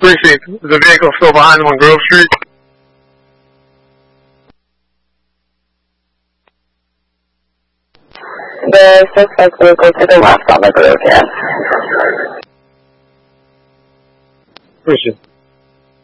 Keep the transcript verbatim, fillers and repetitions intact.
Precinct. Is the vehicle still behind them on Grove Street? The suspect vehicle to the left on the road, yes. Precinct.